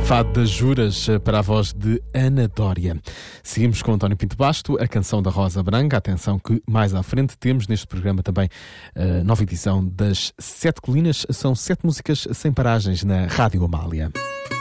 Fado das Juras para a voz de Ana Dória. Seguimos com António Pinto Basto, a canção da Rosa Branca. Atenção que mais à frente temos neste programa também a nova edição das 7 Colinas. São 7 músicas sem paragens na Rádio Amália.